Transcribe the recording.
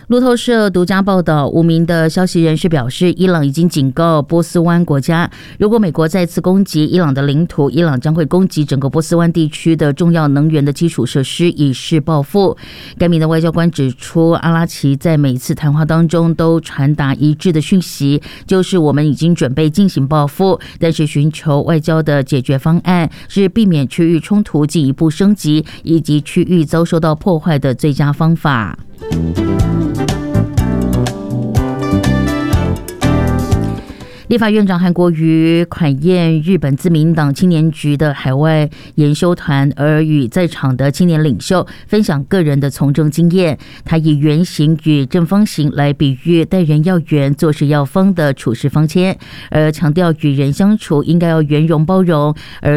路透社独家报道，无名的消息人士表示，伊朗已经警告波斯湾国家，如果美国再次攻击伊朗的领土，伊朗将会攻击整个波斯湾地区的重要能源的基础设施，以示报复。该名的外交官指出，阿拉奇在每次谈话当中都传达一致的讯息，就是我们已经准备进行报复，但是寻求外交的解决方案是避免区域冲突进一步升级以及区域遭受到破坏的最佳方法。立法院长韩国瑜款宴日本自民党青年局的海外研修团，而与在场的青年领袖分享个人的从政经验。他以圆形与正方形来比喻待人要圆、做事要方的处事方签，而强调与人相处应该要圆融包容，而